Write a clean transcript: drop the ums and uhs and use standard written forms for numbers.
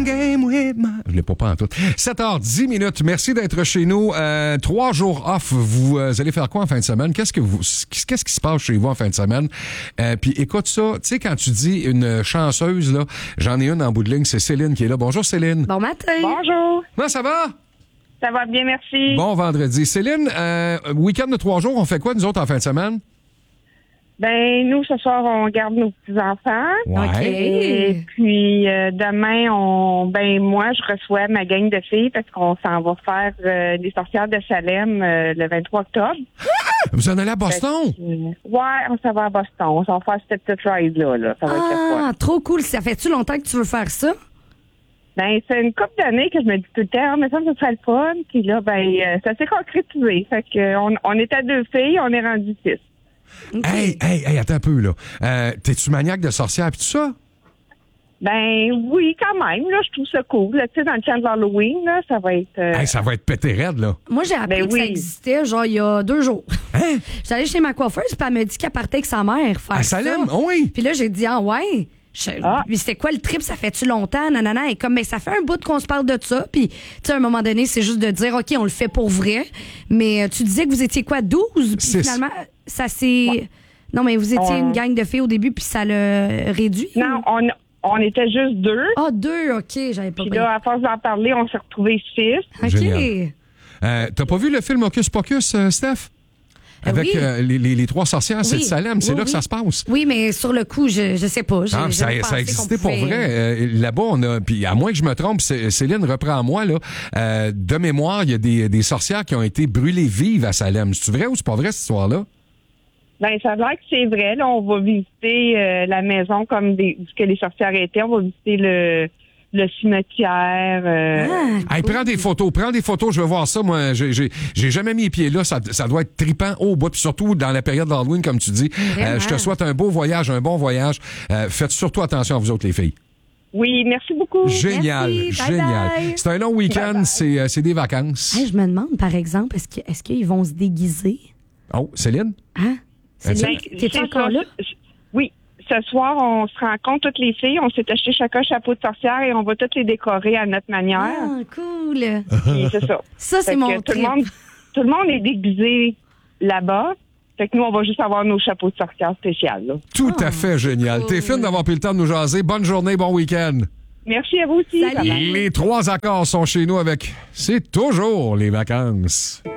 Game with my... Je l'ai pas en tout. 7h10 minutes. Merci d'être chez nous. 3 jours off. Vous allez faire quoi en fin de semaine? Qu'est-ce qui se passe chez vous en fin de semaine? Puis écoute ça. Tu sais, quand tu dis une chanceuse, là, j'en ai une en bout de ligne. C'est Céline qui est là. Bonjour, Céline. Bon matin. Bonjour. Comment ça va? Ça va bien, merci. Bon vendredi. Céline, week-end de 3 jours, on fait quoi, nous autres, en fin de semaine? Ben, nous, ce soir, on garde nos petits-enfants. Ouais. OK. Et puis, demain, moi, je reçois ma gang de filles parce qu'on s'en va faire des sorcières de Salem le 23 octobre. Vous en allez à Boston? Ouais, on s'en va à Boston. On s'en va faire cette petite ride-là. Ça va être le fun. Ah, trop cool. Ça fait-tu longtemps que tu veux faire ça? Ben, c'est une couple d'années que je me dis tout le temps, mais ça serait le fun. Puis là, ça s'est concrétisé. Fait que, on était 2 filles, on est rendu 6. Okay. Hey, attends un peu, là. T'es-tu maniaque de sorcière pis tout ça? Ben, oui, quand même. Là, je trouve ça cool. Là, tu sais, dans le temps de l'Halloween, là, ça va être... Hey, ça va être pété raide, là. Moi, j'ai appris que ça existait, genre, il y a 2 jours. Hein? J'étais allée chez ma coiffeuse, puis elle m'a dit qu'elle partait avec sa mère faire À Salem? ça. Oui. Puis là, j'ai dit, ah ouais. Puis c'était quoi le trip? Ça fait-tu longtemps? Nanana. Et comme, mais ça fait un bout qu'on se parle de ça. Puis, tu sais, à un moment donné, c'est juste de dire, OK, on le fait pour vrai. Mais tu disais que vous étiez quoi, 12? Puis finalement, ça s'est... Ouais. Non, mais vous étiez une gang de filles au début, puis ça l'a réduit? Non, on était juste 2. Ah, 2, OK, j'avais pas Puis là, à force d'en parler, on s'est retrouvés 6. OK. Génial. T'as pas vu le film Hocus Pocus, Steph? Avec les 3 sorcières, c'est de Salem. C'est là que ça se passe. Oui, mais sur le coup, je sais pas. Ça a existé pour vrai. Là-bas, on a... Puis à moins que je me trompe, Céline reprend à moi, là. De mémoire, il y a des sorcières qui ont été brûlées vives à Salem. C'est vrai ou c'est pas vrai, cette histoire-là? Ben, ça a l'air que c'est vrai. Là, on va visiter la maison comme que les sorcières étaient. On va visiter le cimetière. Hey, prends des photos, je veux voir ça. Moi, j'ai jamais mis les pieds là. Ça doit être trippant au bout, puis surtout dans la période d'Halloween, comme tu dis. Je te souhaite un bon voyage. Faites surtout attention à vous autres, les filles. Oui, merci beaucoup. Génial, merci. génial. Bye bye. C'est un long week-end, c'est des vacances. Hey, je me demande, par exemple, est-ce qu'ils vont se déguiser? Oh, Céline? Hein? T'es-tu encore là? Oui. Ce soir, on se rencontre toutes les filles. On s'est acheté chacun un chapeau de sorcière et on va toutes les décorer à notre manière. Ah, cool. Et c'est ça. Ça, c'est mon trip. Tout le monde est déguisé là-bas. Fait que nous, on va juste avoir nos chapeaux de sorcière spécial. Là. Tout à fait génial. Cool. T'es fine d'avoir pris le temps de nous jaser. Bonne journée, bon week-end. Merci à vous aussi. Salut. Les 3 accords sont chez nous avec « C'est toujours les vacances ».